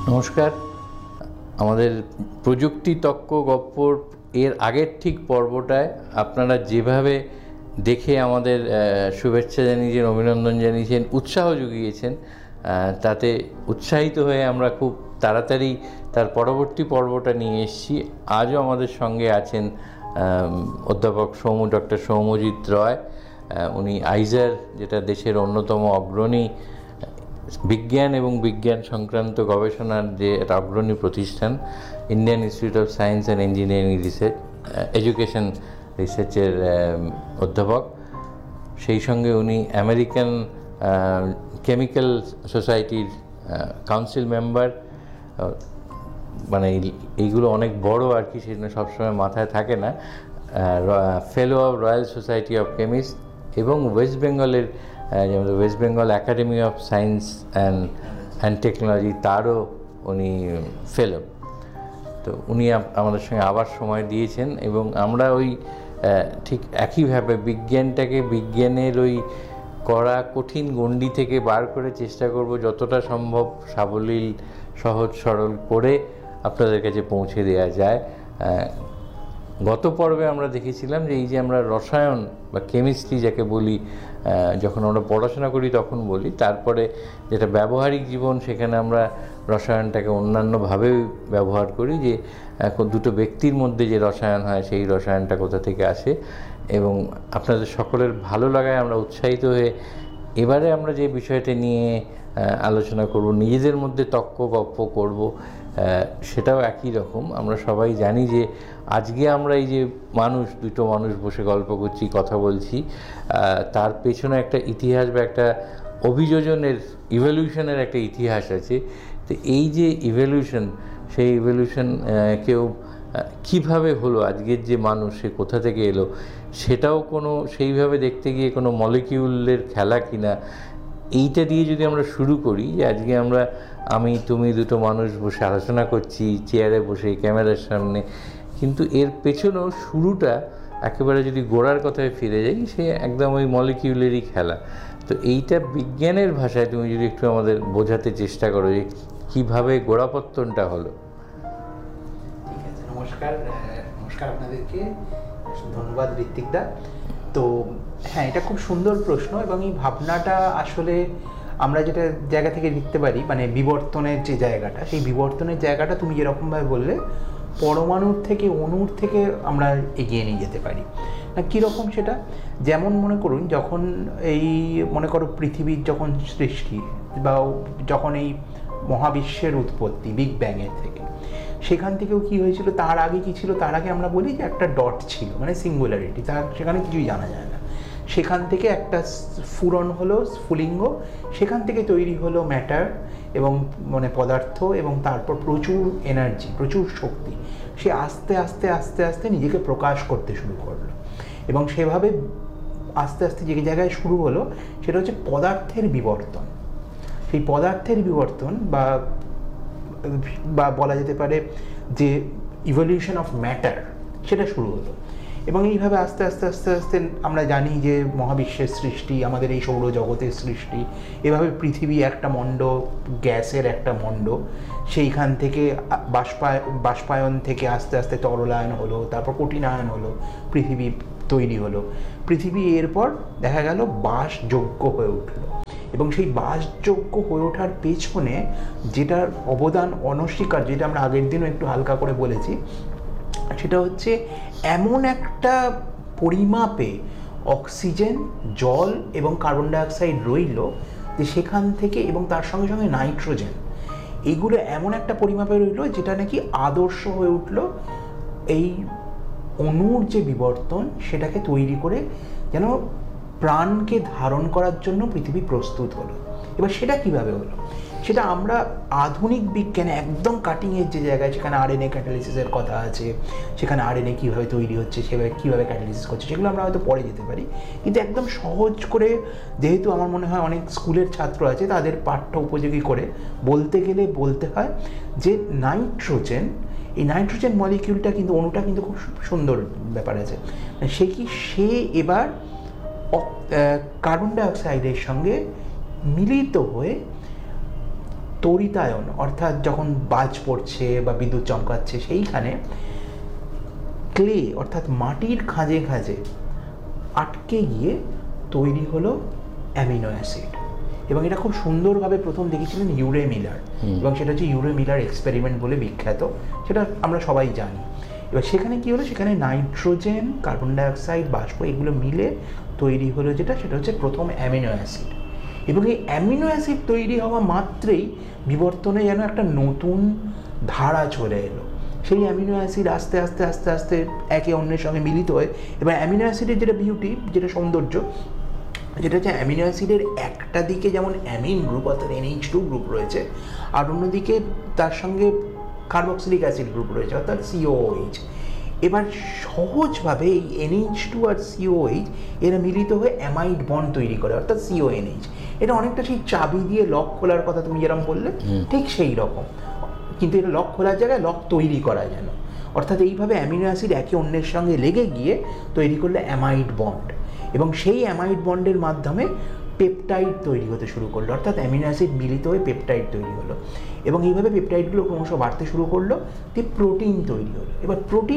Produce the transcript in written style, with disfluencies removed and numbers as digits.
নমস্কার। আমাদের প্রযুক্তি তক্ক গপ্পর এর আগের ঠিক পর্বটায় আপনারা যেভাবে দেখে আমাদের শুভেচ্ছা জানিয়েছেন, অভিনন্দন জানিয়েছেন, উৎসাহ জুগিয়েছেন, তাতে উৎসাহিত হয়ে আমরা খুব তাড়াতাড়ি তার পরবর্তী পর্বটা নিয়ে এসেছি। আজও আমাদের সঙ্গে আছেন অধ্যাপক ডক্টর সৌম্যজিৎ রয়। উনি আইজার, যেটা দেশের অন্যতম অগ্রণী বিজ্ঞান এবং বিজ্ঞান সংক্রান্ত গবেষণার যে একটা অগ্রণী প্রতিষ্ঠান, Indian institute of science and engineering research, education রিসার্চের অধ্যাপক। সেই সঙ্গে উনি আমেরিকান কেমিক্যাল সোসাইটির কাউন্সিল মেম্বার। মানে এইগুলো অনেক বড় আর কি, সেজন্য সবসময় মাথায় থাকে না। ফেলো of royal society of chemist এবং ওয়েস্ট বেঙ্গলের যেমন West Bengal academy of science and technology, তারও উনি ফেলো। তো উনি আমাদের সঙ্গে আবার সময় দিয়েছেন এবং আমরা ওই ঠিক একইভাবে বিজ্ঞানটাকে বিজ্ঞানের ওই কড়া কঠিন গণ্ডি থেকে বার করে চেষ্টা করব যতটা সম্ভব সাবলীল সহজ সরল করে আপনাদের কাছে পৌঁছে দেওয়া যায়। গত পর্বে আমরা দেখেছিলাম যে এই যে আমরা রসায়ন বা কেমিস্ট্রি যাকে বলি, যখন আমরা পড়াশোনা করি তখন বলি, তারপরে যেটা ব্যবহারিক জীবন সেখানে আমরা রসায়নটাকে অন্যান্যভাবে ব্যবহার করি, যে দুটো ব্যক্তির মধ্যে যে রসায়ন হয় সেই রসায়নটা কোথা থেকে আসে। এবং আপনাদের সকলের ভালো লাগায় আমরা উৎসাহিত হয়ে এবারে আমরা যে বিষয়টা নিয়ে আলোচনা করব, নিজেদের মধ্যে তক্ক গপ্প করব, সেটাও একই রকম। আমরা সবাই জানি যে আজকে আমরা এই যে দুটো মানুষ বসে গল্প করছি, কথা বলছি, তার পেছনে একটা ইতিহাস বা একটা অভিযোজনের, ইভলিউশনের একটা ইতিহাস আছে। তো এই যে ইভলিউশন, সেই ইভলিউশন কেউ কীভাবে হলো, আজকের যে মানুষ সে কোথা থেকে এলো, সেটাও কোনো সেইভাবে দেখতে গিয়ে কোনো মলিকিউলের খেলা কিনা, এইটা দিয়ে যদি আমরা শুরু করি, যে আজকে আমি তুমি দুটো মানুষ বসে আলোচনা করছি চেয়ারে বসে ক্যামেরার সামনে, কিন্তু এর পেছনেও শুরুটা একেবারে যদি গোড়ার কথায় ফিরে যাই, সে একদম ওই মলিকিউলেরই খেলা। তো এইটা বিজ্ঞানের ভাষায় তুমি যদি একটু আমাদের বোঝাতে চেষ্টা করো যে কীভাবে গোড়াপত্তনটা হলো। ঠিক আছে, নমস্কার আপনাদেরকে, ধন্যবাদ ঋত্বিকদা। তো হ্যাঁ, এটা খুব সুন্দর প্রশ্ন এবং এই ভাবনাটা আসলে আমরা যেটা জায়গা থেকে লিখতে পারি, মানে বিবর্তনের যে জায়গাটা, সেই বিবর্তনের জায়গাটা তুমি যেরকমভাবে বললে, পরমাণুর থেকে অণুর থেকে আমরা এগিয়ে নিয়ে যেতে পারি না। কীরকম সেটা? যেমন মনে করুন, যখন মনে করো পৃথিবীর যখন সৃষ্টি বা যখন এই মহাবিশ্বের উৎপত্তি বিগ ব্যাংয়ের থেকে, সেখান থেকেও কি হয়েছিল, তার আগে কি ছিল, তার আগে আমরা বলি যে একটা ডট ছিল, মানে সিঙ্গুলারিটি, সেখানে কিছুই জানা যায় না। সেখান থেকে একটা স্ফুরণ হলো, স্ফুলিঙ্গ, সেখান থেকে তৈরি হলো ম্যাটার এবং মানে পদার্থ, এবং তারপর প্রচুর এনার্জি, প্রচুর শক্তি, সে আস্তে আস্তে আস্তে আস্তে নিজেকে প্রকাশ করতে শুরু করলো। এবং সেভাবে আস্তে আস্তে যে জায়গায় শুরু হলো সেটা হচ্ছে পদার্থের বিবর্তন। সেই পদার্থের বিবর্তন বা বলা যেতে পারে যে ইভলিউশন অফ ম্যাটার, সেটা শুরু হলো। এবং এইভাবে আস্তে আস্তে আস্তে আস্তে আমরা জানি যে মহাবিশ্বের সৃষ্টি, আমাদের এই সৌরজগতের সৃষ্টি, এভাবে পৃথিবী একটা মণ্ড, গ্যাসের একটা মণ্ড, সেইখান থেকে বাষ্পায়ন থেকে আস্তে আস্তে তরলায়ন হলো, তারপর কঠিনায়ন হলো, পৃথিবী তৈরি হলো। পৃথিবী এরপর দেখা গেল বাসযোগ্য হয়ে উঠলো। এবং সেই বাসযোগ্য হয়ে ওঠার পেছনে যেটার অবদান অনস্বীকার্য, যেটা আমরা আগের দিনও একটু হালকা করে বলেছি, সেটা হচ্ছে এমন একটা পরিমাপে অক্সিজেন, জল এবং কার্বন ডাইঅক্সাইড রইল যে সেখান থেকে, এবং তার সঙ্গে সঙ্গে নাইট্রোজেন, এইগুলো এমন একটা পরিমাপে রইল যেটা নাকি আদর্শ হয়ে উঠল এই অণুর যে বিবর্তন, সেটাকে তৈরি করে যেন প্রাণকে ধারণ করার জন্য পৃথিবী প্রস্তুত হলো। এবার সেটা কিভাবে হলো, সেটা আমরা আধুনিক বিজ্ঞানে একদম কাটিং এর যে জায়গায়, সেখানে আরএনএ ক্যাটালিসিসের কথা আছে, সেখানে আরএনএ কীভাবে তৈরি হচ্ছে, সেভাবে কীভাবে ক্যাটালিসিস করছে, সেগুলো আমরা হয়তো পরে যেতে পারি। কিন্তু একদম সহজ করে, যেহেতু আমার মনে হয় অনেক স্কুলের ছাত্র আছে, তাদের পাঠ্য উপযোগী করে বলতে গেলে বলতে হয় যে নাইট্রোজেন, এই নাইট্রোজেন মলিকিউলটা কিন্তু, অণুটা কিন্তু খুব সুন্দর ব্যাপার আছে। সে এবার কার্বন ডাইঅক্সাইডের সঙ্গে মিলিত হয়ে তড়িতায়ন, অর্থাৎ যখন বাজ পড়ছে বা বিদ্যুৎ চমকাচ্ছে, সেইখানে ক্লে অর্থাৎ মাটির খাঁজে খাঁজে আটকে গিয়ে তৈরি হলো অ্যামিনো অ্যাসিড। এবং এটা খুব সুন্দরভাবে প্রথম দেখেছিলেন ইউরে মিলার, এবং সেটা হচ্ছে ইউরে মিলার এক্সপেরিমেন্ট বলে বিখ্যাত, সেটা আমরা সবাই জানি। এবার সেখানে কী হলো, সেখানে নাইট্রোজেন, কার্বন ডাইঅক্সাইড, বাষ্প এগুলো মিলে তৈরি হলো সেটা হচ্ছে প্রথম অ্যামিনো অ্যাসিড। এবং এই অ্যামিনো অ্যাসিড তৈরি হওয়া মাত্রেই বিবর্তনে যেন একটা নতুন ধারা চলে এলো। সেই অ্যামিনো অ্যাসিড আস্তে আস্তে আস্তে আস্তে একে অন্যের সঙ্গে মিলিত হয়। এবার অ্যামিনো অ্যাসিডের যেটা বিউটি, যেটা সৌন্দর্য, যেটা হচ্ছে অ্যামিনো অ্যাসিডের একটা দিকে যেমন অ্যামিন গ্রুপ অর্থাৎ NH2 গ্রুপ রয়েছে, আর অন্যদিকে তার সঙ্গে কার্বক্সিলিক অ্যাসিড গ্রুপ রয়েছে অর্থাৎ COOH। এবার সহজভাবে এই NH2 আর COOH এরা মিলিত হয়ে অ্যামাইড বন্ড তৈরি করে অর্থাৎ CONH। এটা অনেকটা সেই চাবি দিয়ে লক খোলার কথা তুমি যেরকম বললে, ঠিক সেই রকম, কিন্তু এটা লক খোলার জায়গায় লক তৈরি করা যেন। অর্থাৎ এইভাবে অ্যামিনো অ্যাসিড একে অন্যের সঙ্গে লেগে গিয়ে তৈরি করলে অ্যামাইড বন্ড, এবং সেই অ্যামাইড বন্ডের মাধ্যমে পেপটাইড তৈরি হতে শুরু করলো, অর্থাৎ অ্যামিনো অ্যাসিড মিলিত হয়ে পেপটাইড তৈরি হলো। এবং এইভাবে পেপটাইডগুলো ক্রমশ বাড়তে শুরু করলো, দিয়ে প্রোটিন তৈরি হলো। এবার প্রোটিন